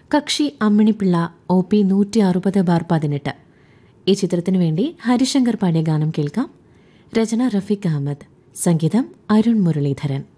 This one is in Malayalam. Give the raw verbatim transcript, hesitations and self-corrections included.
കക്ഷി അമ്മിണിപ്പിള്ള ഒ പി നൂറ്റി അറുപത് ബാർ പതിനെട്ട്. ഈ ചിത്രത്തിനു വേണ്ടി ഹരിശങ്കർ പാടിയ ഗാനം കേൾക്കാം. രചന റഫീഖ് അഹമ്മദ്, സംഗീതം അരുൺ മുരളീധരൻ.